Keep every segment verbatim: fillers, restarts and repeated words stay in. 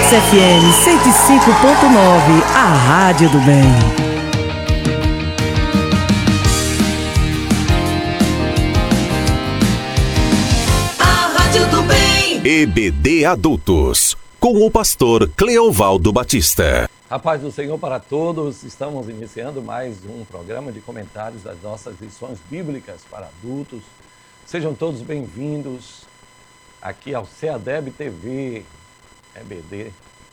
Aliança F M cento e cinco ponto nove, a Rádio do Bem. A Rádio do Bem. E B D Adultos, com o pastor Cleovaldo Batista. A paz do Senhor para todos. Estamos iniciando mais um programa de comentários das nossas lições bíblicas para adultos. Sejam todos bem-vindos aqui ao CEADEB T V, E B D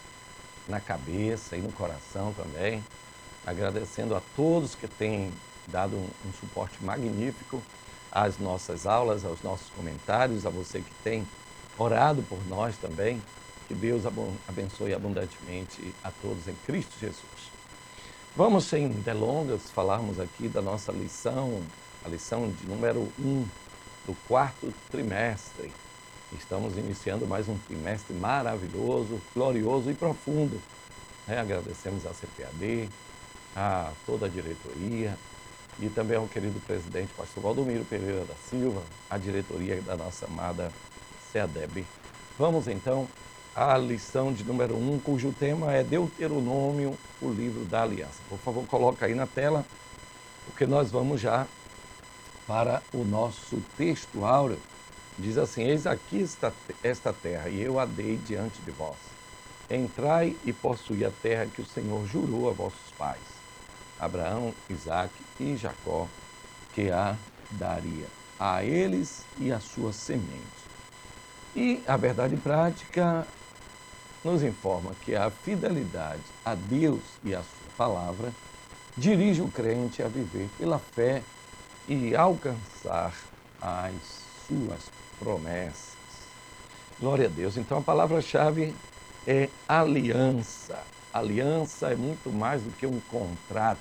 na cabeça e no coração também. Agradecendo a todos que têm dado um, um suporte magnífico às nossas aulas, aos nossos comentários, a você que tem orado por nós também. Que Deus abençoe abundantemente a todos em Cristo Jesus. Vamos, sem delongas, falarmos aqui da nossa lição, a lição de número um do quarto trimestre. Estamos iniciando mais um trimestre maravilhoso, glorioso e profundo. É, agradecemos à C P A D, a toda a diretoria e também ao querido presidente, pastor Valdomiro Pereira da Silva, a diretoria da nossa amada CEADEB. Vamos então à lição de número um, cujo tema é Deuteronômio, o livro da aliança. Por favor, coloca aí na tela, porque nós vamos já para o nosso texto áureo. Diz assim: eis aqui está esta terra, e eu a dei diante de vós. Entrai e possuí a terra que o Senhor jurou a vossos pais, Abraão, Isaque e Jacó, que a daria a eles e a sua semente. E a verdade prática nos informa que a fidelidade a Deus e a sua palavra dirige o crente a viver pela fé e alcançar as suas promessas. Glória a Deus. Então a palavra-chave é aliança. Aliança é muito mais do que um contrato.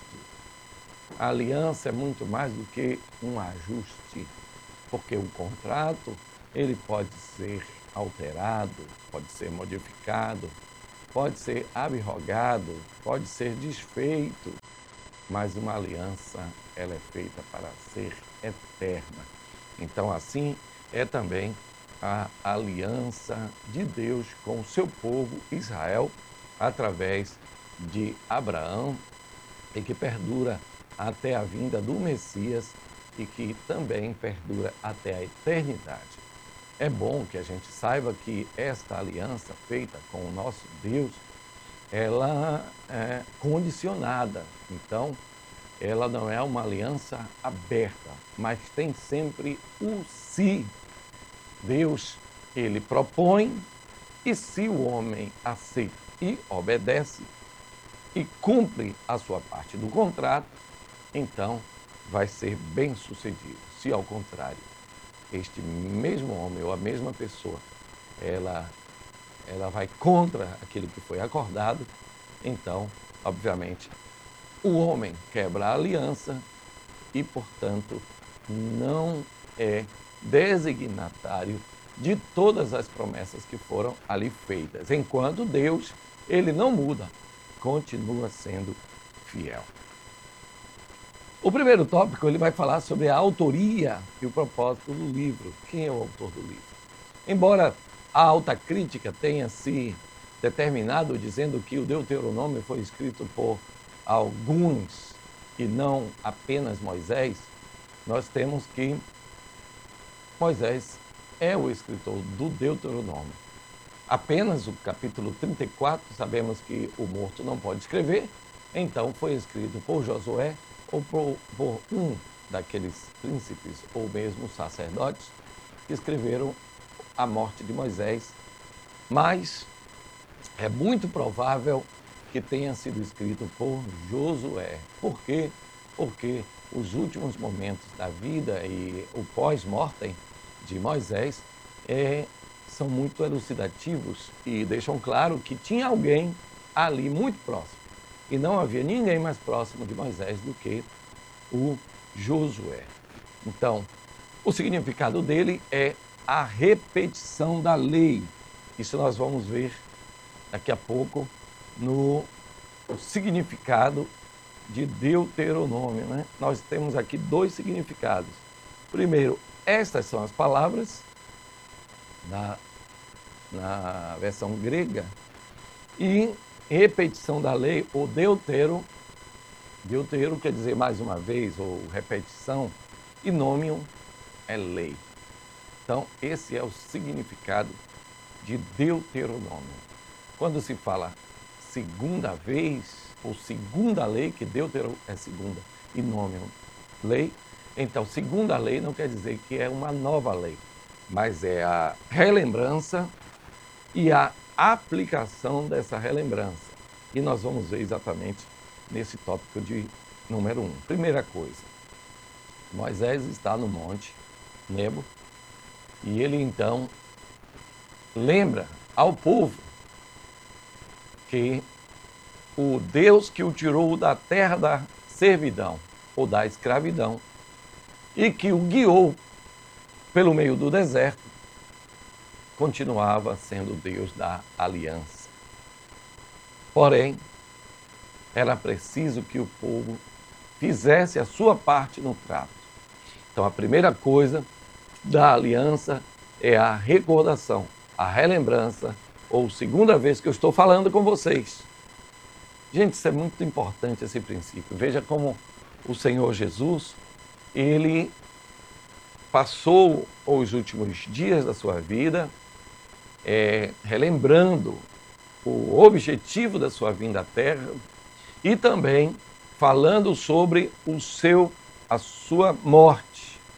A aliança é muito mais do que um ajuste, porque o contrato ele pode ser alterado, pode ser modificado, pode ser abrogado, pode ser desfeito, mas uma aliança ela é feita para ser eterna. Então assim é também a aliança de Deus com o seu povo Israel através de Abraão e que perdura até a vinda do Messias e que também perdura até a eternidade. É bom que a gente saiba que esta aliança feita com o nosso Deus, ela é condicionada. Então, ela não é uma aliança aberta, mas tem sempre o se. Deus, ele propõe, e se o homem aceita e obedece e cumpre a sua parte do contrato, então vai ser bem sucedido. Se ao contrário, este mesmo homem ou a mesma pessoa, ela, ela vai contra aquilo que foi acordado, então, obviamente, o homem quebra a aliança e, portanto, não é designatário de todas as promessas que foram ali feitas. Enquanto Deus, ele não muda, continua sendo fiel. O primeiro tópico, ele vai falar sobre a autoria e o propósito do livro. Quem é o autor do livro? Embora a alta crítica tenha se determinado dizendo que o Deuteronômio foi escrito por alguns e não apenas Moisés, nós temos que Moisés é o escritor do Deuteronômio. Apenas o capítulo trinta e quatro, sabemos que o morto não pode escrever, então foi escrito por Josué ou por, por um daqueles príncipes ou mesmo sacerdotes que escreveram a morte de Moisés. Mas é muito provável que tenha sido escrito por Josué. Por quê? Porque os últimos momentos da vida e o pós-mortem de Moisés é, são muito elucidativos e deixam claro que tinha alguém ali muito próximo. E não havia ninguém mais próximo de Moisés do que o Josué. Então, o significado dele é a repetição da lei. Isso nós vamos ver daqui a pouco no significado de Deuteronômio, né? Nós temos aqui dois significados. Primeiro, estas são as palavras na, na versão grega E repetição da lei, ou deutero, deutero quer dizer mais uma vez, ou repetição, e nômio é lei. Então, esse é o significado de Deuteronômio. Quando se fala segunda vez, ou segunda lei, que Deutero é segunda e nômio lei, então segunda lei não quer dizer que é uma nova lei, mas é a relembrança e a aplicação dessa relembrança. E nós vamos ver exatamente nesse tópico de número um. Primeira coisa, Moisés está no monte Nebo, e ele então lembra ao povo que o Deus que o tirou da terra da servidão ou da escravidão e que o guiou pelo meio do deserto, continuava sendo o Deus da aliança. Porém, era preciso que o povo fizesse a sua parte no trato. Então, a primeira coisa da aliança é a recordação, a relembrança, ou segunda vez que eu estou falando com vocês. Gente, isso é muito importante, esse princípio. Veja como o Senhor Jesus, ele passou os últimos dias da sua vida é, relembrando o objetivo da sua vinda à Terra e também falando sobre o seu, a sua morte.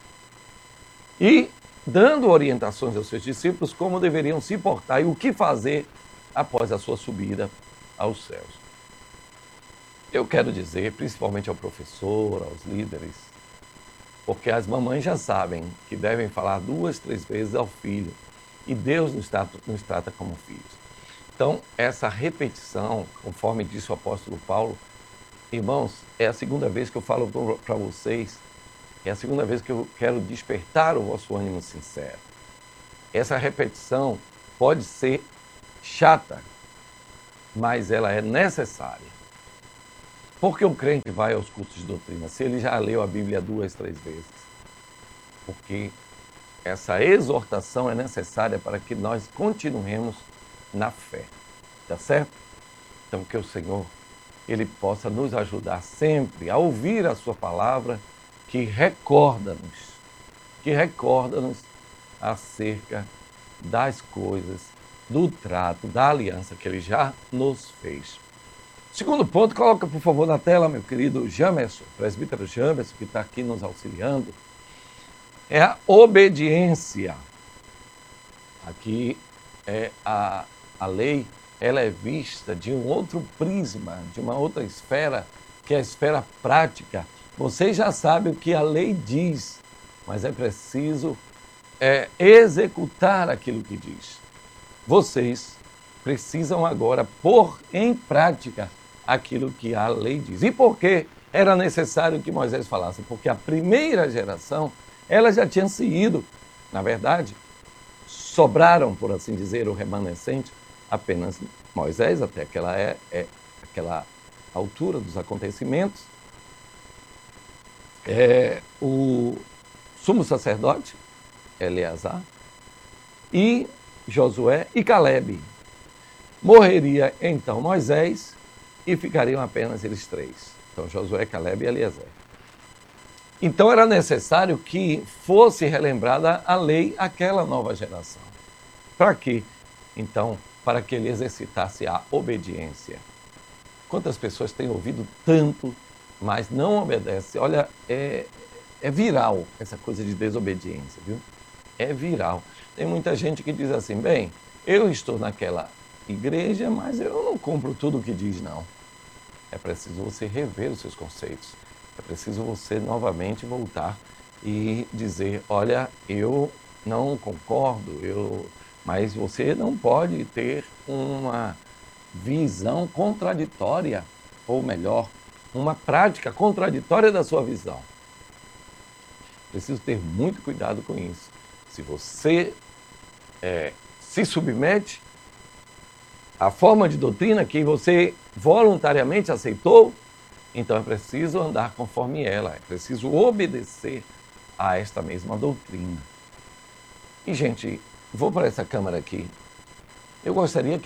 E dando orientações aos seus discípulos como deveriam se portar e o que fazer após a sua subida aos céus. Eu quero dizer, principalmente ao professor, aos líderes, porque as mamães já sabem que devem falar duas, três vezes ao filho, e Deus nos trata, nos trata como filhos. Então, essa repetição, conforme disse o apóstolo Paulo, irmãos, é a segunda vez que eu falo para vocês, é a segunda vez que eu quero despertar o vosso ânimo sincero. Essa repetição pode ser chata, mas ela é necessária. Por que o crente vai aos cultos de doutrina, se ele já leu a Bíblia duas, três vezes? Porque essa exortação é necessária para que nós continuemos na fé, tá certo? Então, que o Senhor, Ele possa nos ajudar sempre a ouvir a sua palavra, que recorda-nos, que recorda-nos acerca das coisas, do trato, da aliança que Ele já nos fez. Segundo ponto, coloca por favor na tela, meu querido Jamerson, presbítero Jamerson, que está aqui nos auxiliando, é a obediência. Aqui é a, a lei, ela é vista de um outro prisma, de uma outra esfera, que é a esfera prática. Vocês já sabem o que a lei diz, mas é preciso é, executar aquilo que diz. Vocês precisam agora pôr em prática aquilo que a lei diz. E por que era necessário que Moisés falasse? Porque a primeira geração, ela já tinha se ido. Na verdade, sobraram, por assim dizer, o remanescente, apenas Moisés, até aquela, é, é, aquela altura dos acontecimentos, é, o sumo sacerdote, Eleazar, e Josué e Calebe. Morreria então Moisés e ficariam apenas eles três. Então Josué, Calebe e Eleazar. Então era necessário que fosse relembrada a lei àquela nova geração. Para quê? Então, para que ele exercitasse a obediência. Quantas pessoas têm ouvido tanto, mas não obedecem? Olha, é, é viral essa coisa de desobediência, viu? É viral. Tem muita gente que diz assim, bem, eu estou naquela igreja, mas eu não cumpro tudo o que diz, não. É preciso você rever os seus conceitos. É preciso você novamente voltar e dizer, olha, eu não concordo, eu... mas você não pode ter uma visão contraditória, ou melhor, uma prática contraditória da sua visão. Preciso ter muito cuidado com isso. Se você é, se submete à forma de doutrina que você voluntariamente aceitou, então é preciso andar conforme ela, é preciso obedecer a esta mesma doutrina. E, gente, vou para essa câmera aqui. Eu gostaria que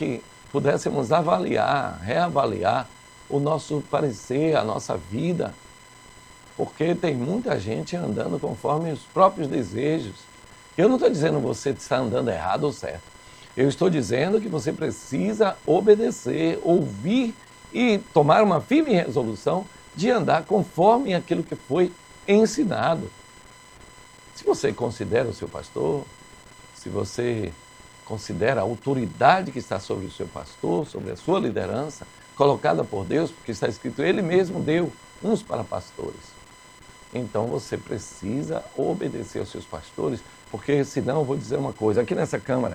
pudéssemos avaliar, reavaliar o nosso parecer, a nossa vida, porque tem muita gente andando conforme os próprios desejos. Eu não estou dizendo que você está andando errado ou certo. Eu estou dizendo que você precisa obedecer, ouvir e tomar uma firme resolução de andar conforme aquilo que foi ensinado. Se você considera o seu pastor, se você considera a autoridade que está sobre o seu pastor, sobre a sua liderança, colocada por Deus, porque está escrito, Ele mesmo deu uns para pastores. Então você precisa obedecer aos seus pastores, porque senão eu vou dizer uma coisa, aqui nessa Câmara,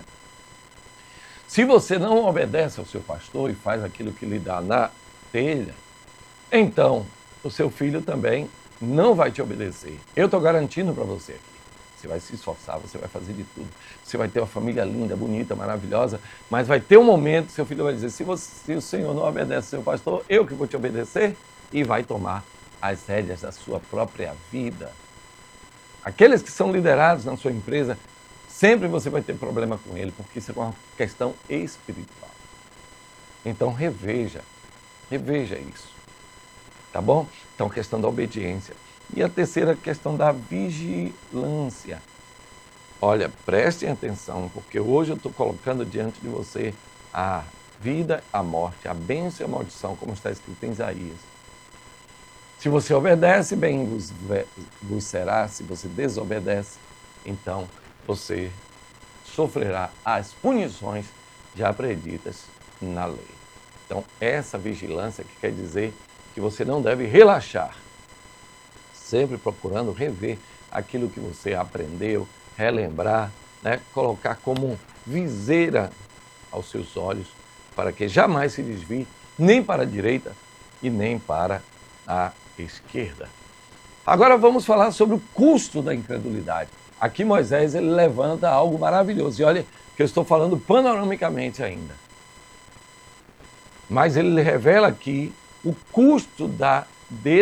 se você não obedece ao seu pastor e faz aquilo que lhe dá na telha, então o seu filho também não vai te obedecer. Eu estou garantindo para você aqui. Você vai se esforçar, você vai fazer de tudo. Você vai ter uma família linda, bonita, maravilhosa, mas vai ter um momento, seu filho vai dizer, se, você, se o Senhor não obedece ao seu pastor, eu que vou te obedecer, e vai tomar as rédeas da sua própria vida. Aqueles que são liderados na sua empresa, sempre você vai ter problema com ele, porque isso é uma questão espiritual. Então reveja, reveja isso, tá bom? Então, questão da obediência. E a terceira questão da vigilância. Olha, prestem atenção, porque hoje eu estou colocando diante de você a vida, a morte, a bênção e a maldição, como está escrito em Isaías. Se você obedece, bem vos, vos será. Se você desobedece, então você sofrerá as punições já preditas na lei. Então, essa vigilância que quer dizer que você não deve relaxar, sempre procurando rever aquilo que você aprendeu, relembrar, né? Colocar como viseira aos seus olhos, para que jamais se desvie nem para a direita e nem para a esquerda. Agora vamos falar sobre o custo da incredulidade. Aqui Moisés ele levanta algo maravilhoso. E olha que eu estou falando panoramicamente ainda. Mas ele revela aqui o custo da